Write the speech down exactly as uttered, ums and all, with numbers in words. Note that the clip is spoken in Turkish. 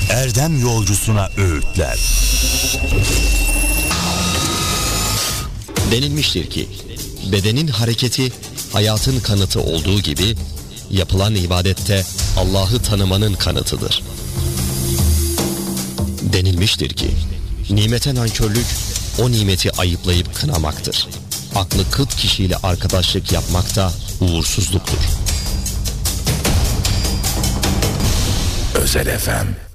erdem yolcusuna öğütler. Denilmiştir ki bedenin hareketi hayatın kanıtı olduğu gibi yapılan ibadette Allah'ı tanımanın kanıtıdır. Denilmiştir ki nimete nankörlük o nimeti ayıplayıp kınamaktır. Aklı kıt kişiyle arkadaşlık yapmak da uğursuzluktur. Özel F M